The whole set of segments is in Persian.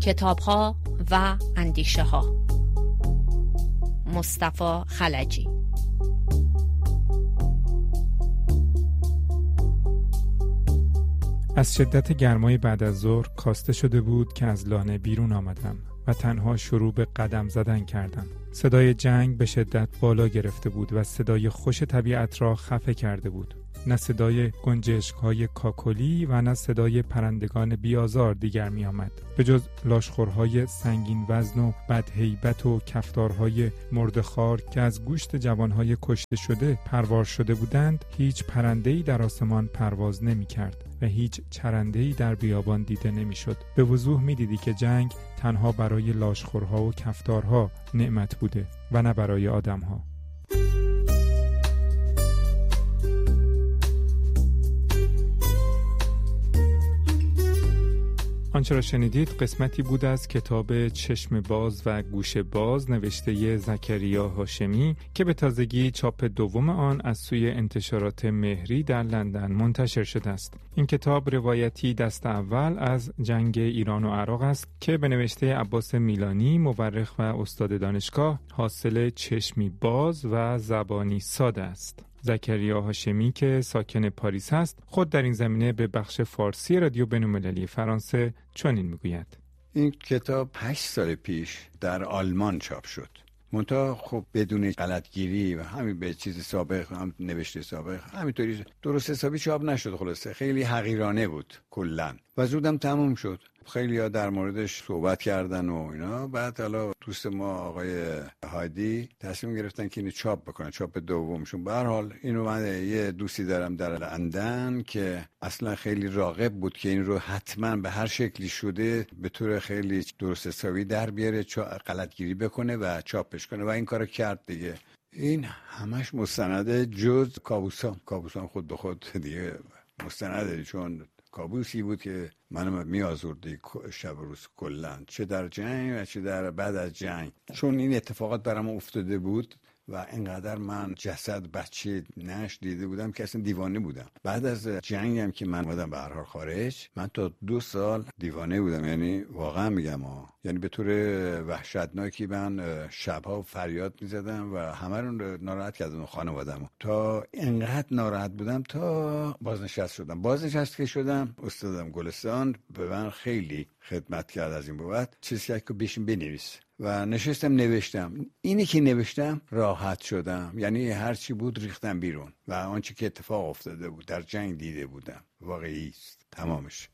کتاب‌ها و اندیشه‌ها. مصطفی خلجی. از شدت گرمای بعد از ظهر کاسته شده بود که از لانه بیرون آمدم و تنها شروع به قدم زدن کردم. صدای جنگ به شدت بالا گرفته بود و صدای خوش طبیعت را خفه کرده بود. نه صدای گنجشک‌های کاکلی و نه صدای پرندگان بیازار دیگر می آمد. به جز لاشخورهای سنگین وزن و بدهیبت و کفتارهای مردخوار که از گوشت جوانهای کشته شده پروار شده بودند، هیچ پرنده‌ای در آسمان پرواز نمی کرد و هیچ چرنده‌ای در بیابان دیده نمی شد. به وضوح می دیدی که جنگ تنها برای لاشخورها و کفتارها نعمت بوده و نه برای آدمها. آنچه را شنیدید قسمتی بود از کتاب چشم باز و گوش باز نوشته زکریا هاشمی که به تازگی چاپ دوم آن از سوی انتشارات مهری در لندن منتشر شده است. این کتاب روایتی دست اول از جنگ ایران و عراق است که به نوشته عباس میلانی مورخ و استاد دانشگاه حاصل چشمی باز و زبانی ساده است. زکریا هاشمی که ساکن پاریس است خود در این زمینه به بخش فارسی رادیو بین‌المللی فرانسه چنین میگوید: این کتاب 8 سال پیش در آلمان چاپ شد، منتها خب بدون غلطگیری و همین به چیز سابق هم نوشته سابق همینطوری درست حسابی چاپ نشد. خلاصه خیلی حقیرانه بود کلا و زودم تموم شد. خیلی ها در موردش صحبت کردن و اینا. بعد حالا دوست ما آقای هادی تصمیم گرفتن که اینو چاپ بکنن، چاپ دومشون. به هر حال اینو من یه دوستی دارم در لندن که اصلا خیلی راغب بود که این رو حتما به هر شکلی شده به طور خیلی درست حسابی در بیاره، غلطگیری بکنه و چاپش کنه و این کارو کرد دیگه. این همش مستنده جز کابوسان خود به خود دیگه مستنده، چون کابوسی بود که منم میآزرد شب و روز کلن، چه در جنگ و چه در بعد از جنگ، چون این اتفاقات برام افتاده بود و اینقدر من جسد بچه نش دیده بودم که اصلا دیوانه بودم. بعد از جنگم که من اومدم به هر حال خارج، من تا 2 سال دیوانه بودم. یعنی واقعا میگم یعنی به طور وحشتناکی من شبها فریاد میزدم و همه رو ناراحت کردم، خانواده‌مو. تا اینقدر ناراحت بودم تا بازنشست شدم. بازنشست که شدم استادم گلستان به من خیلی خدمت کرد. از این بابت چیزی که بشین بنویس و نشستم نوشتم. اینی که نوشتم راحت شدم، یعنی هر چی بود ریختم بیرون و آنچه که اتفاق افتاده بود در جنگ دیده بودم واقعی است تمامش.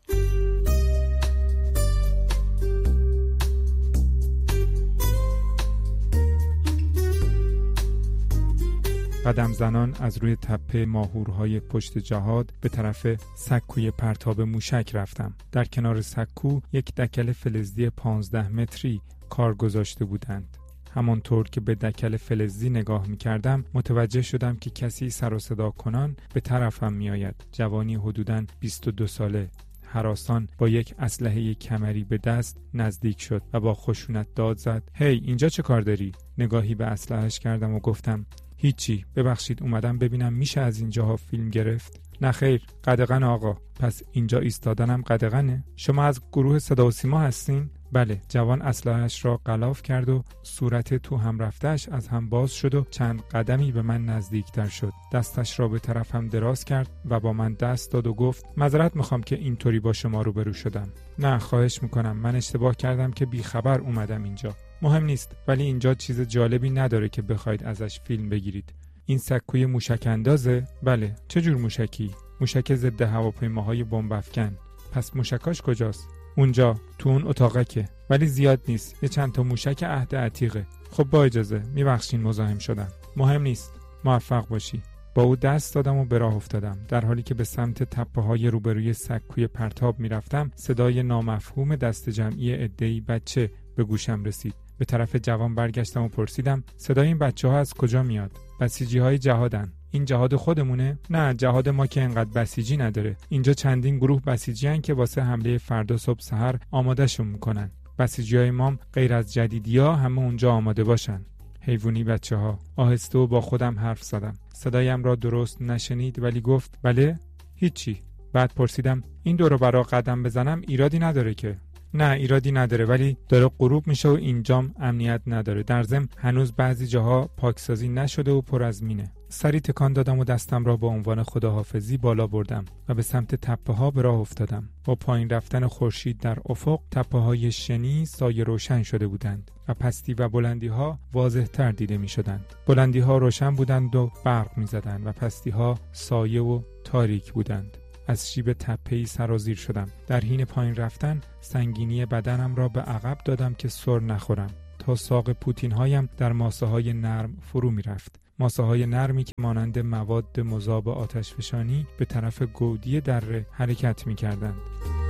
قدم زنان از روی تپه ماهورهای پشت جهاد به طرف سکوی پرتاب موشک رفتم. در کنار سکو یک دکل فلزی 15 متری کار گذاشته بودند. همانطور که به دکل فلزی نگاه می کردم متوجه شدم که کسی سر و صدا کنان به طرفم می آید. جوانی حدوداً 22 ساله هراسان با یک اسلحه کمری به دست نزدیک شد و با خشونت داد زد: هی اینجا چه کار داری؟ نگاهی به اسلحه‌اش کردم و گفتم: هیچی، ببخشید اومدم ببینم میشه از اینجاها فیلم گرفت. نه خیر، قدغن آقا. پس اینجا ایستادنم قدغنه؟ شما از گروه صدا و سیما هستین؟ بله. جوان اسلحه‌اش را غلاف کرد و صورت تو هم رفته‌اش از هم باز شد و چند قدمی به من نزدیکتر شد. دستش را به طرفم دراز کرد و با من دست داد و گفت: معذرت میخوام که اینطوری با شما روبرو شدم. نه خواهش میکنم، من اشتباه کردم که بیخبر اومدم اینجا. مهم نیست، ولی اینجا چیز جالبی نداره که بخواید ازش فیلم بگیرید. این سکوی موشک اندازه؟ بله. چه جور موشکی؟ موشک ضد هواپیماهای بمب افکن. پس موشکاش کجاست؟ اونجا تو اون اتاقکه، ولی زیاد نیست. یه چند تا موشک عهد عتیقه. خب با اجازه، میبخشین مزاحم شدم. مهم نیست. موفق باشی. با او دست دادم و به راه افتادم. در حالی که به سمت تپه‌های روبروی سکوی پرتاب میرفتم، صدای نامفهوم دست جمعی عده‌ای بچه به گوشم رسید. به طرف جوان برگشتم و پرسیدم: صدای این بچه‌ها از کجا میاد؟ بسیجی‌های جهادن. این جهاد خودمونه؟ نه، جهاد ما که انقدر بسیجی نداره. اینجا چندین گروه بسیجی هن که واسه حمله فردا صبح سحر آمادهشون میکنن. بسیجی‌های ما غیر از جدیدی‌ها همه اونجا آماده باشن. حیوانی بچه‌ها. آهسته و با خودم حرف زدم. صدایم را درست نشنید ولی گفت: بله. هیچی. بعد پرسیدم: این دور و برا قدم بزنم ایرادی نداره که؟ نه ایرادی نداره، ولی داره غروب میشه و اینجام امنیت نداره. در ضمن هنوز بعضی جاها پاکسازی نشده و پر از مینه. سری تکان دادم و دستم را با عنوان خداحافظی بالا بردم و به سمت تپه ها به راه افتادم. با پایین رفتن خورشید در افق، تپه های شنی سایه روشن شده بودند و پستی و بلندی ها واضح تر دیده می شدند. بلندی ها روشن بودند و برق می زدند و پستی ها سایه و تاریک بودند. از شیب تپه‌ای سرازیر شدم. در حین پایین رفتن سنگینی بدنم را به عقب دادم که سر نخورم تا ساق پوتین‌هایم در ماسه‌های نرم فرو می‌رفت. ماسه‌های نرمی که مانند مواد مذاب آتشفشانی به طرف گودی دره حرکت می‌کردند.